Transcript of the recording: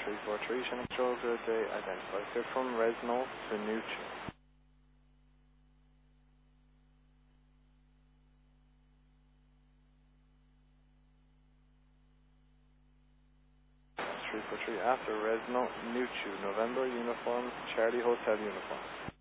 343, Shannon Control, good day, identify. Clear from Resno to Newton. 343 after Resno, Newton, November, uniform, Charlie Hotel uniform.